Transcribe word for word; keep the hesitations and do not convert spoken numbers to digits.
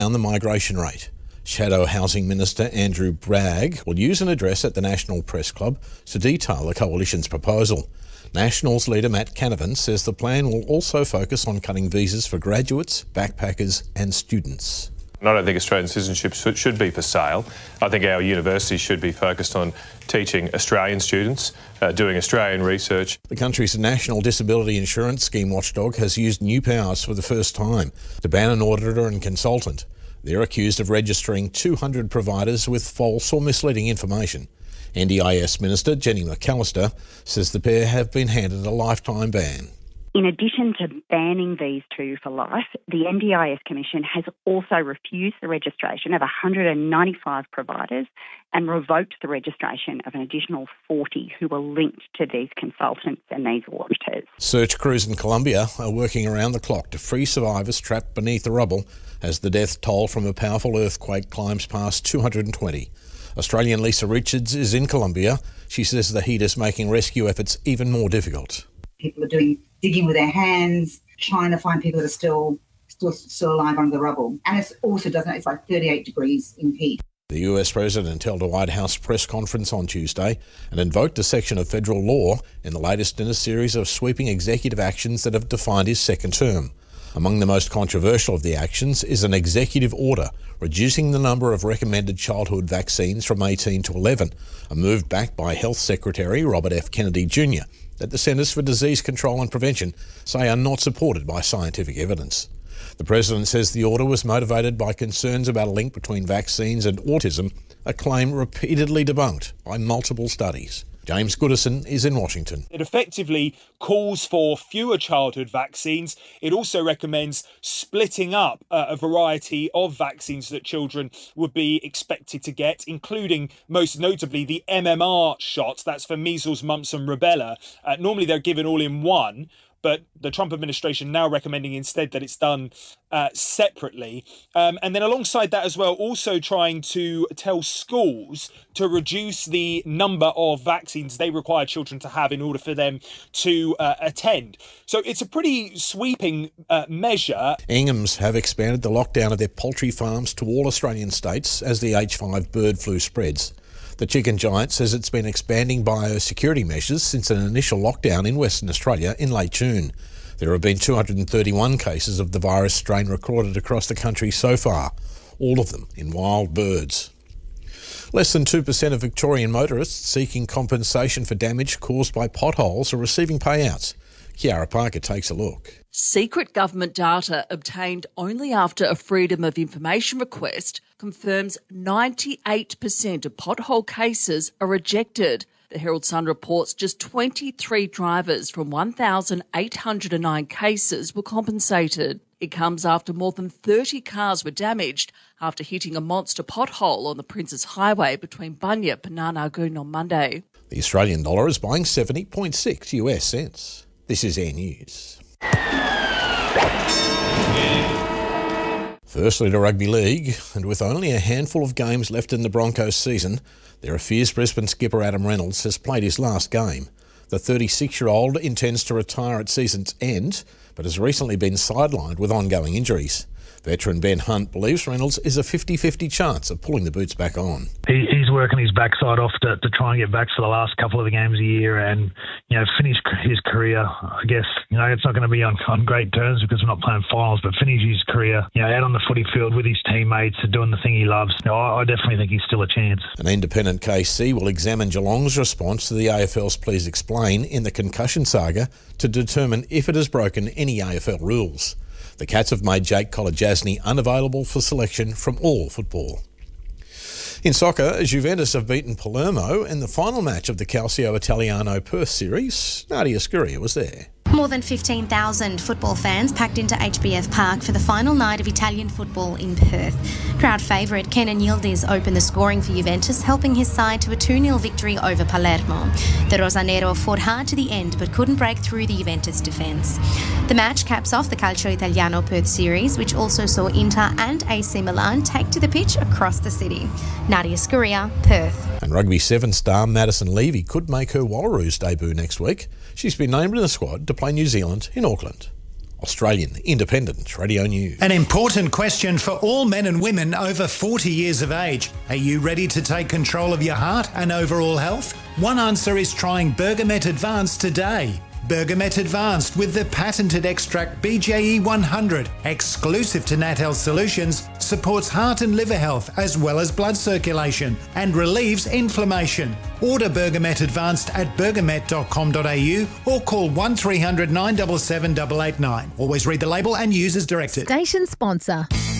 down the migration rate. Shadow Housing Minister Andrew Bragg will use an address at the National Press Club to detail the Coalition's proposal. Nationals leader Matt Canavan says the plan will also focus on cutting visas for graduates, backpackers and students. I don't think Australian citizenship should be for sale. I think our universities should be focused on teaching Australian students, uh, doing Australian research. The country's National Disability Insurance Scheme watchdog has used new powers for the first time to ban an auditor and consultant. They're accused of registering two hundred providers with false or misleading information. N D I S Minister Jenny McAllister says the pair have been handed a lifetime ban. In addition to banning these two for life, the N D I S Commission has also refused the registration of one hundred ninety-five providers and revoked the registration of an additional forty who were linked to these consultants and these auditors. Search crews in Colombia are working around the clock to free survivors trapped beneath the rubble as the death toll from a powerful earthquake climbs past two hundred twenty. Australian Lisa Richards is in Colombia. She says the heat is making rescue efforts even more difficult. People are doing digging with their hands, trying to find people that are still still still alive under the rubble. And it also doesn't, it's like thirty-eight degrees in heat. The U S President held a White House press conference on Tuesday and invoked a section of federal law in the latest in a series of sweeping executive actions that have defined his second term. Among the most controversial of the actions is an executive order reducing the number of recommended childhood vaccines from eighteen to eleven, a move backed by Health Secretary Robert F. Kennedy Junior that the Centres for Disease Control and Prevention say are not supported by scientific evidence. The President says the order was motivated by concerns about a link between vaccines and autism, a claim repeatedly debunked by multiple studies. James Goodison is in Washington. It effectively calls for fewer childhood vaccines. It also recommends splitting up uh, a variety of vaccines that children would be expected to get, including most notably the M M R shots. That's for measles, mumps and rubella. Uh, normally they're given all in one, but the Trump administration now recommending instead that it's done uh, separately. Um, and then alongside that as well, also trying to tell schools to reduce the number of vaccines they require children to have in order for them to uh, attend. So it's a pretty sweeping uh, measure. Inghams have expanded the lockdown of their poultry farms to all Australian states as the H five bird flu spreads. The chicken giant says it's been expanding biosecurity measures since an initial lockdown in Western Australia in late June. There have been two hundred thirty-one cases of the virus strain recorded across the country so far, all of them in wild birds. Less than two percent of Victorian motorists seeking compensation for damage caused by potholes are receiving payouts. Kiara Parker takes a look. Secret government data obtained only after a Freedom of Information request confirms ninety-eight percent of pothole cases are rejected. The Herald Sun reports just twenty-three drivers from one thousand eight hundred nine cases were compensated. It comes after more than thirty cars were damaged after hitting a monster pothole on the Princes Highway between Bunyip and Narnagoon on Monday. The Australian dollar is buying seventy point six U S cents. This is Air News. Firstly to Rugby League, and with only a handful of games left in the Broncos season, their fierce Brisbane skipper Adam Reynolds has played his last game. The thirty-six-year-old intends to retire at season's end, but has recently been sidelined with ongoing injuries. Veteran Ben Hunt believes Reynolds is a fifty-fifty chance of pulling the boots back on. He, he's working his backside off to, to try and get back for the last couple of the games a year and, you know, finish his career. I guess, you know, it's not going to be on, on great terms because we're not playing finals, but finish his career, you know, out on the footy field with his teammates doing the thing he loves. You know, I, I definitely think he's still a chance. An independent K C will examine Geelong's response to the A F L's Please Explain in the concussion saga to determine if it has broken any A F L rules. The Cats have made Jake Kolodjasny unavailable for selection from all football. In soccer, Juventus have beaten Palermo in the final match of the Calcio Italiano Perth series. Nadia Scuria was there. More than fifteen thousand football fans packed into H B F Park for the final night of Italian football in Perth. Crowd favourite Kenan Yildiz opened the scoring for Juventus, helping his side to a two nil victory over Palermo. The Rosanero fought hard to the end but couldn't break through the Juventus defence. The match caps off the Calcio Italiano Perth series, which also saw Inter and A C Milan take to the pitch across the city. Nadia Scuria, Perth. And Rugby Seven star Madison Levy could make her Wallaroos debut next week. She's been named in the squad to play New Zealand in Auckland. Australian Independent Radio News. An important question for all men and women over forty years of age. Are you ready to take control of your heart and overall health? One answer is trying Bergamet Advanced today. Bergamet Advanced with the patented extract B J E one hundred, exclusive to Nat Health Solutions, supports heart and liver health as well as blood circulation and relieves inflammation. Order Bergamet Advanced at bergamet dot com dot a u or call one three hundred nine seven seven eight eight nine. Always read the label and use as directed. Station sponsor.